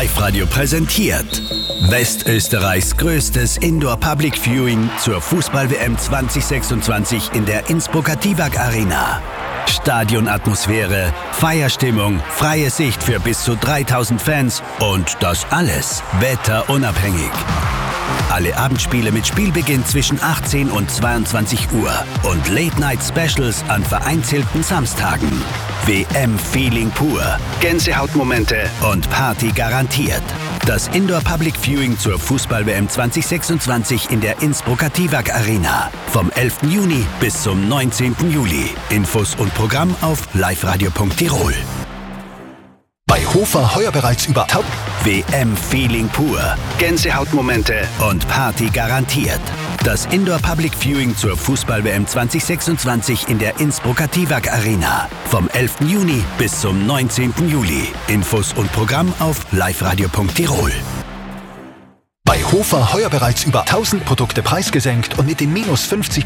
Live-Radio präsentiert Westösterreichs größtes Indoor-Public-Viewing zur Fußball-WM 2026 in der Innsbrucker Tivag Arena. Stadionatmosphäre, Feierstimmung, freie Sicht für bis zu 3000 Fans und das alles wetterunabhängig. Alle Abendspiele mit Spielbeginn zwischen 18 und 22 Uhr und Late-Night-Specials an vereinzelten Samstagen. WM-Feeling pur, Gänsehautmomente und Party garantiert. Das Indoor-Public Viewing zur Fußball-WM 2026 in der Innsbrucker Tivag Arena. Vom 11. Juni bis zum 19. Juli. Infos und Programm auf liveradio.tirol. Bei Hofer heuer bereits über WM-Feeling pur, Gänsehautmomente und Party garantiert. Das Indoor-Public Viewing zur Fußball-WM 2026 in der Innsbrucker Tivag Arena. Vom 11. Juni bis zum 19. Juli. Infos und Programm auf liveradio.tirol. Bei Hofer heuer bereits über 1000 Produkte preisgesenkt und mit dem minus 50